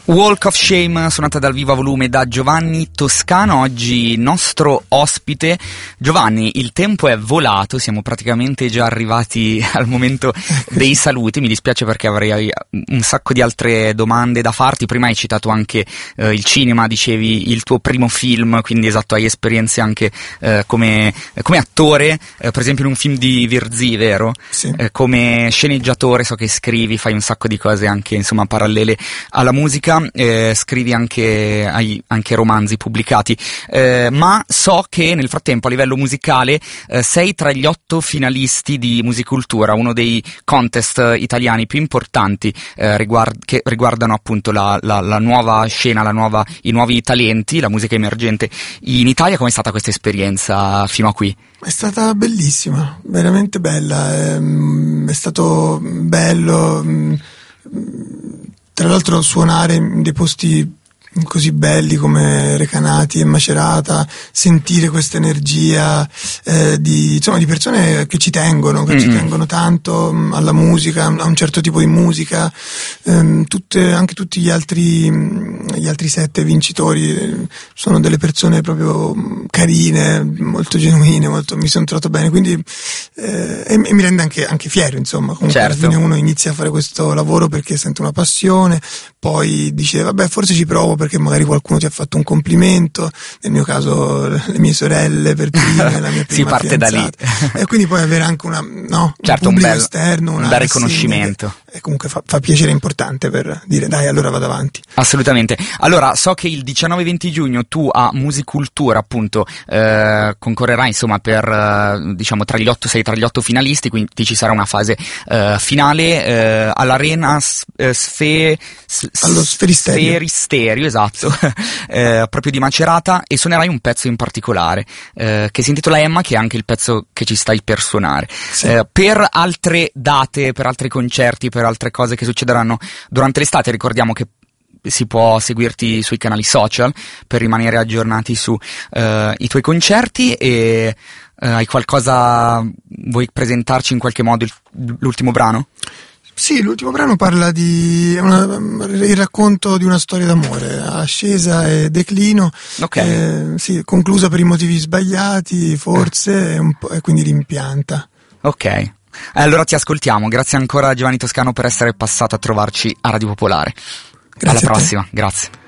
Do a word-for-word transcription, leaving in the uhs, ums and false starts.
Walk of Shame, suonata dal vivo a volume da Giovanni Toscano, oggi nostro ospite. Giovanni, il tempo è volato, siamo praticamente già arrivati al momento dei saluti. Mi dispiace perché avrei un sacco di altre domande da farti. Prima hai citato anche eh, il cinema, dicevi il tuo primo film, quindi esatto, hai esperienze anche eh, come, come attore, eh, per esempio in un film di Virzì, vero? Sì. Eh, come sceneggiatore, so che scrivi, fai un sacco di cose anche insomma parallele alla musica. Eh, scrivi anche, hai anche romanzi pubblicati, eh, ma so che nel frattempo a livello musicale eh, sei tra gli otto finalisti di Musicultura, uno dei contest italiani più importanti eh, riguard- che riguardano appunto la, la, la nuova scena, la nuova, i nuovi talenti, la musica emergente in Italia. Com'è stata questa esperienza fino a qui? È stata bellissima, veramente bella, è, è stato bello. Tra l'altro suonare in dei posti così belli come Recanati e Macerata, sentire questa energia eh, di, insomma, di persone che ci tengono, che mm-hmm. ci tengono tanto alla musica, a un certo tipo di musica, ehm, tutte, anche tutti gli altri, gli altri sette vincitori eh, sono delle persone proprio carine, molto genuine, molto, mi sono trovato bene, quindi eh, e, e mi rende anche, anche fiero, insomma. Comunque certo. Alla fine uno inizia a fare questo lavoro perché sente una passione, poi dice vabbè, forse ci provo perché magari qualcuno ti ha fatto un complimento, nel mio caso le mie sorelle per prime, la mia prima si parte fidanzata. Da lì E quindi poi avere anche una, no, certo, un pubblico un bel, esterno, una un bel riconoscimento, e comunque fa, fa piacere, importante per dire dai, allora vado avanti. Assolutamente. Allora, so che il diciannove venti giugno tu a Musicultura appunto eh, concorrerai insomma per eh, diciamo tra gli otto, sei tra gli otto finalisti, quindi ci sarà una fase eh, finale eh, all'Arena eh, Sfe, s, allo Sferisterio, Sferisterio esatto, eh, proprio di Macerata, e suonerai un pezzo in particolare eh, che si intitola Emma, che è anche il pezzo che ci stai per suonare. Sì. Eh, per altre date, per altri concerti, per altre cose che succederanno durante l'estate, ricordiamo che si può seguirti sui canali social per rimanere aggiornati su uh, i tuoi concerti. E uh, hai qualcosa, vuoi presentarci in qualche modo il, l'ultimo brano? Sì, l'ultimo brano parla di una, il racconto di una storia d'amore, ascesa e declino, okay. eh, sì, conclusa per i motivi sbagliati forse, e, un po', e quindi rimpianta. Ok, allora ti ascoltiamo. Grazie ancora Giovanni Toscano per essere passato a trovarci a Radio Popolare. Grazie. Alla prossima, grazie.